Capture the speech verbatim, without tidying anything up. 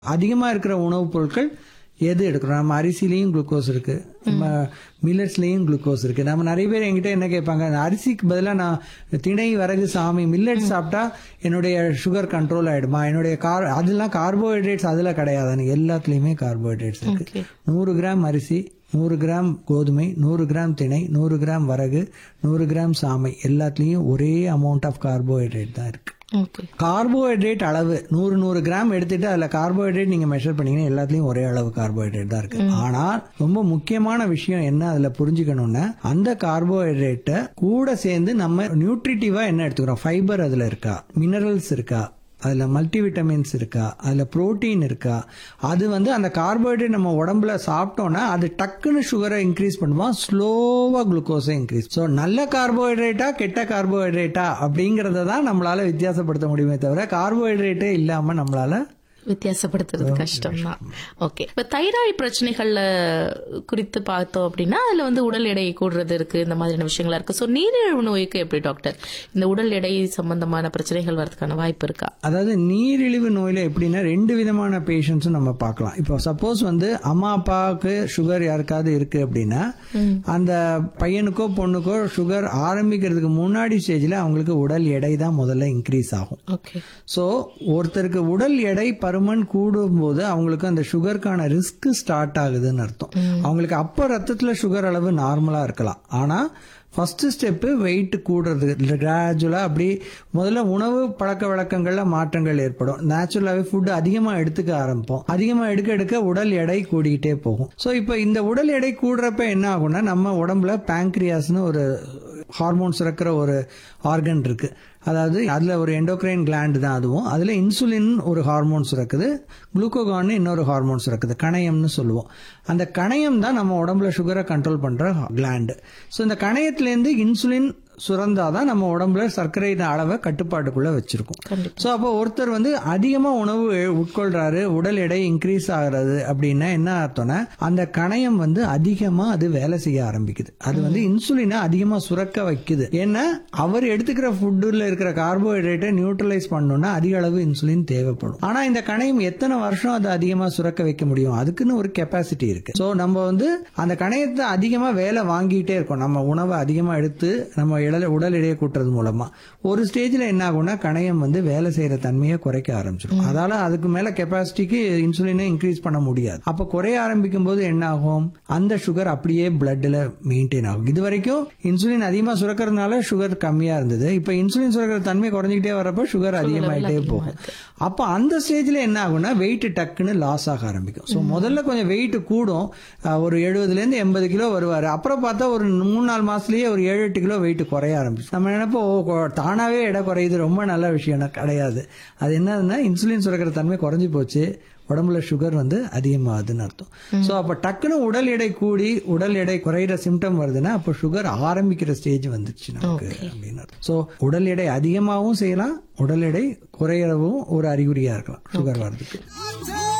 அதிகமா இருக்கிற உணவுப் பொருட்கள் எது எடுக்கிறோம்? நம்ம அரிசிலையும் குளுக்கோஸ் இருக்கு, நம்ம மில்லட்ஸ்லயும் குளுக்கோஸ் இருக்கு. நம்ம நிறைய பேர் என்கிட்ட என்ன கேட்பாங்க, அரிசிக்கு பதிலாக நான் திணை, வரகு, சாமை, மில்லட் சாப்பிட்டா என்னுடைய சுகர் கண்ட்ரோல் ஆயிடுமா? என்னுடைய கார் அதெல்லாம் கார்போஹைட்ரேட்ஸ் அதுல கிடையாது. எல்லாத்துலயுமே கார்போஹைட்ரேட்ஸ் இருக்கு. நூறு கிராம் அரிசி, நூறு கிராம் கோதுமை, நூறு கிராம் திணை, நூறு கிராம் வரகு, நூறு கிராம் சாமை, எல்லாத்துலயும் ஒரே அமௌண்ட் ஆஃப் கார்போஹைட்ரேட் தான் இருக்கு. கார்போஹைட்ரேட் அளவு நூறு நூறு கிராம் எடுத்துட்டு அதுல கார்போஹைட்ரேட் நீங்க மெஷர் பண்ணீங்கன்னா எல்லாத்துலயும் ஒரே அளவு கார்போஹைட்ரேட் தான் இருக்கு. ஆனா ரொம்ப முக்கியமான விஷயம் என்ன அதுல புரிஞ்சுக்கணும்னா, அந்த கார்போஹைட்ரேட்டை கூட சேர்ந்து நம்ம நியூட்ரிட்டிவா என்ன எடுத்துக்கிறோம்? ஃபைபர் அதுல இருக்கா, மினரல்ஸ் இருக்கா, அதுல மல்டிவிட்டமின்ஸ் இருக்கா, அதுல புரோட்டீன் இருக்கா, அது வந்து அந்த கார்போஹைட்ரேட் நம்ம உடம்புல சாப்பிட்டோம்னா அது டக்குன்னு சுகரை இன்க்ரீஸ் பண்ணுவோம், ஸ்லோவா குளுக்கோஸை இன்க்ரீஸ். ஸோ நல்ல கார்போஹைட்ரேட்டா கெட்ட கார்போஹைட்ரேட்டா அப்படிங்கறத தான் நம்மளால வித்தியாசப்படுத்த முடியுமே தவிர கார்போஹைட்ரேட்டே இல்லாம நம்மளால வித்தியாசப்படுத்துறது கஷ்டம் தான். ஓகே, இப்ப தைராய்டு பிரச்சனைகள்ல குறித்து பார்த்தோம் அப்படின்னா அதுல வந்து உடல் எடை கூடுறது இருக்கு, இந்த மாதிரியான விஷயங்களா இருக்கு. சோ நீரிழிவு நோய்க்கு எப்படி டாக்டர் இந்த உடல் எடை சம்பந்தமான பிரச்சனைகள் வரதுக்கான வாய்ப்பு இருக்கா? அதாவது நீரிழிவு நோயில எப்படின்னா ரெண்டு விதமான பேஷண்ட்ஸும் நம்ம பார்க்கலாம். இப்போ சப்போஸ் வந்து அம்மா அப்பாவுக்கு சுகர் யாருக்காவது இருக்கு அப்படின்னா அந்த பையனுக்கோ பொண்ணுக்கோ சுகர் ஆரம்பிக்கிறதுக்கு முன்னாடி ஸ்டேஜ்ல அவங்களுக்கு உடல் எடை தான் முதல்ல இன்க்ரீஸ் ஆகும். சோ ஒருத்தருக்கு உடல் எடை பருமன் கூடும் போது அவங்களுக்கு அந்த சுகருக்கான ரிஸ்க் ஸ்டார்ட் ஆகுதுன்னு அர்த்தம். அவங்களுக்கு அப்ப ரத்தத்துல சுகர் அளவு நார்மலா இருக்கலாம், ஆனா ஃபர்ஸ்ட் ஸ்டெப் வெயிட் கூடுறது கிராஜுவலா. அப்படி முதல்ல உணவு பழக்க வழக்கங்கள்ல மாற்றங்கள் ஏற்படும். நேச்சுரலாவே ஃபுட் அதிகமா எடுத்துக்க ஆரம்பிப்போம். அதிகமா எடுக்க எடுக்க உடல் எடை கூடிக்கிட்டே போகும். ஸோ இப்போ இந்த உடல் எடை கூடுறப்ப என்ன ஆகும்னா, நம்ம உடம்புல பேங்க்ரியாஸ்னு ஒரு ஹார்மோன் சுரக்கிற ஒரு ஆர்கன் இருக்கு. அதாவது அதுல ஒரு எண்டோக்ரைன் கிளாண்ட் தான் அதுவும். அதுல இன்சுலின் ஒரு ஹார்மோன் சுரக்குது, குளுக்கோகான் இன்னொரு ஹார்மோன் சுரக்குது, கணையம்னு சொல்லுவோம். அந்த கணையம் தான் நம்ம உடம்புல சுகரை கண்ட்ரோல் பண்ற கிளாண்ட். ஸோ இந்த கணையத்திலேருந்து இன்சுலின் சுரந்தாதான் நம்ம உடம்புல சர்க்கரை அளவை கட்டுப்பாட்டுக்குள்ள வச்சிருக்கும். சோ அப்போ ஒருத்தர் வந்து அதிகமா உணவு உட்கொள்றாரு, உடல் எடை இன்க்ரீஸ் ஆகுறது அப்படின்னா என்ன அர்த்தம்னா, அந்த கணையம் வந்து அதிகமா அது வேலை செய்ய ஆரம்பிக்குது. அது வந்து இன்சுலினை அதிகமா சுரக்க வைக்குது. ஏன்னா அவர் எடுத்துக்கிற ஃபுட்டுல இருக்கிற கார்போஹைட்ரேட்டை நியூட்ரலைஸ் பண்ணணும்னா அதிக அளவு இன்சுலின் தேவைப்படும். ஆனா இந்த கணையம் எத்தனை வருஷம் அதை அதிகமா சுரக்க வைக்க முடியும்? அதுக்குன்னு ஒரு கெப்பாசிட்டி இருக்கு. சோ நம்ம வந்து அந்த கணையத்தை அதிகமா வேலை வாங்கிட்டே இருக்கோம். நம்ம உணவை அதிகமா எடுத்து நம்ம உடல் எடையை கூட்டுறது மூலமா ஒரு ஸ்டேஜ்ல என்ன ஆகும்னா கணையம் வந்து வேலை செய்யற தன்மையை குறைக்க ஆரம்பிச்சிடும். அதால அதுக்கு மேல கெப்பாசிட்டிக்கு இன்சுலினை இன்க்ரீஸ் பண்ண முடியாது. அப்ப குறைய ஆரம்பிக்கும் போது என்ன ஆகும்? அந்த சுகர் அப்படியே பிளட்ல மெயின்டைன் ஆகும். இது வரைக்கும் இன்சுலின் அதிகமா சுரக்கிறதுனால சுகர் கம்மியா இருந்தது. இப்ப இன்சுலின் சுரக்கிற தன்மை குறைஞ்சிக்கிட்டே வரப்ப சுகர் அதிகமாயிட்டே போகும். அப்ப அந்த ஸ்டேஜ்ல என்ன ஆகும்னா வெயிட் டக்குன்னு லாஸ் ஆக ஆரம்பிக்கும். சோ முதல்ல கொஞ்சம் வெயிட் கூடும், ஒரு எழுபதுல இருந்து எண்பது கிலோ வருவாரு. அப்புறம் பார்த்தா ஒரு மூணு நாலு மாசத்துலயே ஒரு ஏழு எட்டு கிலோ வெயிட் குறைய ஆரம்பிச்சு. நம்ம நினைப்போம் தானாவே எடை குறையுது, ரொம்ப நல்ல விஷயம். கிடையாது. அது என்னதுன்னா இன்சுலின் சுரக்கிற தன்மை குறைஞ்சி போச்சு, உடம்புல சுகர் வந்து அதிகமாகுதுன்னு அர்த்தம். சோ அப்ப டக்குன்னு உடல் எடை கூடி உடல் எடை குறையிற சிம்டம் வருதுன்னா அப்ப சுகர் ஆரம்பிக்கிற ஸ்டேஜ் வந்துச்சு நமக்கு அப்படின்னு அர்த்தம். சோ உடல் எடை அதிகமாகவும் செய்யலாம், உடல் எடை குறையவும் ஒரு அறிகுறியா இருக்கலாம் சுகர் வர்றதுக்கு.